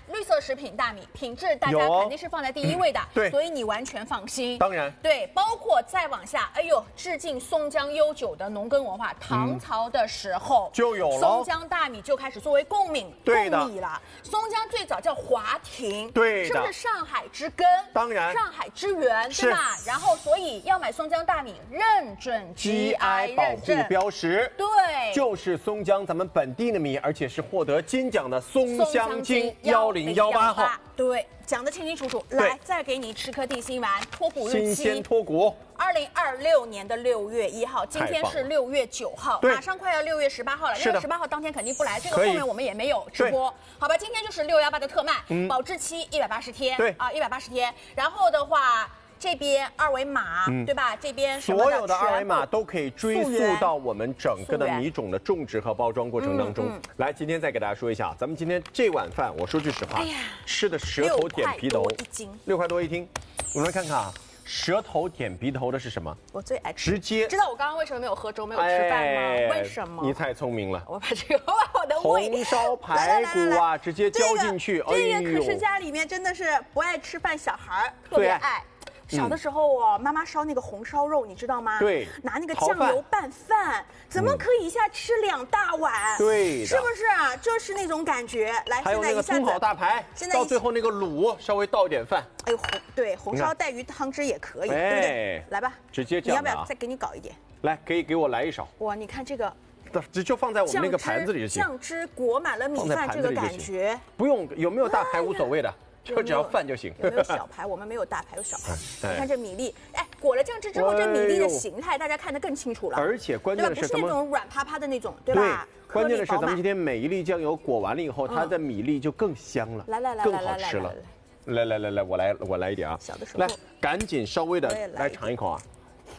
绿色食品大米品质大家肯定是放在第一位的， 对， 所以你完全放心。 当然， 对，包括再往下，哎呦，致敬松江悠久的农耕文化，唐朝的时候就有了松江大米就开始作为贡米了。松江最早叫华亭， 对， 是不是上海之根？ 当然， 上海之源，对吧？然后所以要买松江大米，认证 GI 保护标识， 对， 就是松江咱们本地的米，而且是获得金奖的松香精1018号。 对，讲得清清楚楚。来，再给你吃颗地心丸，脱骨日期， 新鲜脱骨。 2026年的6月1号，今天是6月9号，马上快要6月18号了。6月18号当天肯定不来，这个后面我们也没有直播，好吧？今天就是618的特卖，保质期180天， 对啊，180天。然后的话，这边二维码，对吧？这边所有的二维码都可以追溯到我们整个的米种的种植和包装过程当中。来，今天再给大家说一下，咱们今天这碗饭，我说句实话，吃的舌头点皮头，6块多一斤。我们来看看啊。舌头点鼻头的是什么？ 我最爱吃。 直接知道我刚刚为什么没有喝粥、没有吃饭吗？为什么？ 你太聪明了。 我把这个，我的胃。 红烧排骨啊，直接浇进去。 这个可是家里面真的是不爱吃饭小孩特别爱。小的时候哦，妈妈烧那个红烧肉，你知道吗？ 对， 拿那个酱油拌饭，怎么可以一下吃2大碗？ 对， 是不是啊？就是那种感觉。来， 还有那个葱好大排，现在到最后那个卤稍微倒一点饭。 哎呦，对，红烧带鱼汤汁也可以，对不对？来吧， 直接这样。 你要不要再给你搞一点？ 来，可以给我来一勺。 哇，你看这个。 就放在我们那个盘子里就行。 酱汁裹满了米饭，这个感觉。 不用，有没有大排无所谓的。就只要饭就行。 有没有小排？我们没有大排，有小排。你看这米粒，哎，裹了酱汁之后，这米粒的形态大家看得更清楚了。 而且关键的是， 不是那种软趴趴的那种，对吧？ 关键的是，咱们今天每一粒酱油裹完了以后，它的米粒就更香了，更好吃了。来，我来一点啊！ 小的时候， 来，赶紧稍微的来尝一口啊。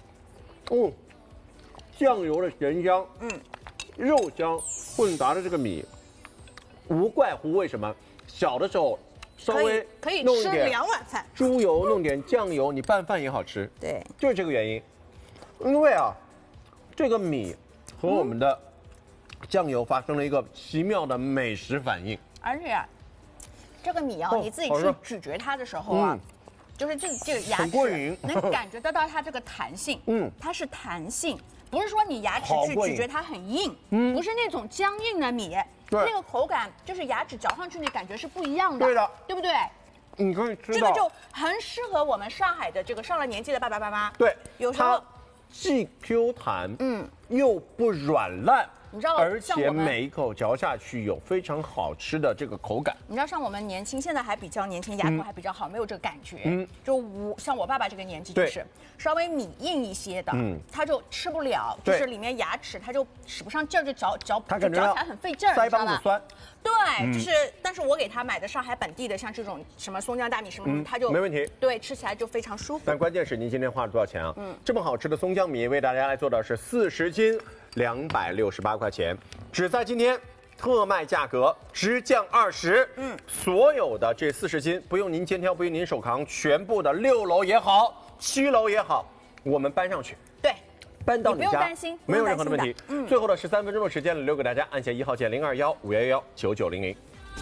酱油的咸香，肉香混杂的这个米，无怪乎为什么小的时候。稍微可以吃2碗饭， 猪油弄点酱油，你拌饭也好吃。 对， 就是这个原因。因为啊，这个米和我们的酱油发生了一个奇妙的美食反应。 而且啊，这个米啊，你自己去咀嚼它的时候啊，就是这个牙齿能感觉得到它这个弹性。它是弹性，不是说你牙齿去咀嚼它很硬，不是那种僵硬的米。那个口感就是牙齿嚼上去那感觉是不一样的， 对的， 对不对？ 你可以知道， 这个就很适合我们上海的这个上了年纪的爸爸妈妈。 对， 有时候既 Q 弹，又不软烂。 你知道， 而且每一口嚼下去有非常好吃的这个口感。 你知道，像我们年轻，现在还比较年轻，牙口还比较好，没有这个感觉。就像我爸爸这个年纪，就是稍微米硬一些的，他就吃不了，就是里面牙齿他就使不上劲儿，就嚼起来很费劲儿， 腮帮子酸。 对，就是，但是我给他买的上海本地的，像这种什么松江大米什么，他就没问题。 对，吃起来就非常舒服。 但关键是您今天花了多少钱啊？这么好吃的松江米，为大家来做的是40斤。268块钱，只在今天特卖价格直降20。所有的这40斤不用您肩挑，不用您手扛，全部的6楼也好，7楼也好，我们搬上去。 对， 搬到你家， 不用担心， 没有任何的问题。最后的13分钟的时间留给大家，按下1号键021-511-9900。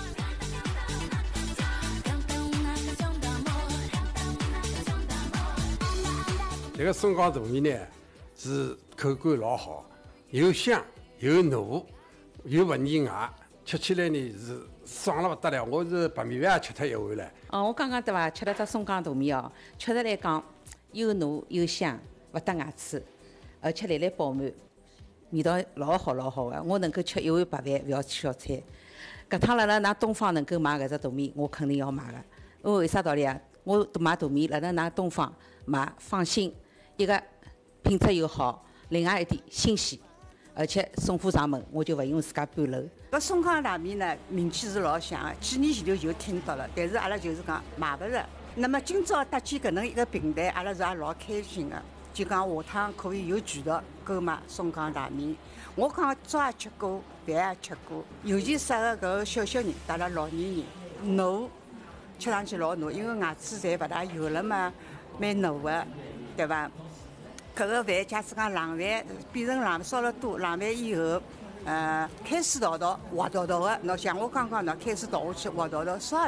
这个松江大米呢，是口感老好。又香又糯又不腻牙，吃起来呢是爽了不得了。我是白米饭也吃脱一碗了。 我刚刚对伐，吃了只松江大米哦，确实来讲又糯又香，不得牙齿，而且来饱满，味道老好老好的。我能够吃一碗白饭，不要吃小菜。搿趟辣㑚东方能够买搿只大米，我肯定要买的。因为啥道理啊？我买大米辣㑚东方买，放心，一个品质又好，另外一点新鲜。而且送货上门，我就不用自家搬楼。 搿松江大米呢，名气是老响的，几年前头就听到了，但是阿拉就是讲买不着。那么今朝搭建搿能一个平台，阿拉是也老开心的，就讲下趟可以有渠道购买松江大米。我讲粥也吃过，饭也吃过，尤其适合搿个小人，带了老年人，糯，吃上去老糯，因为牙齿侪勿大有了嘛，蛮糯的，对伐？搿个饭，假使讲冷饭变成冷烧了多，冷饭以后，开水倒倒，滑倒倒的，喏像我刚刚喏，开水倒下去，滑倒倒，烧。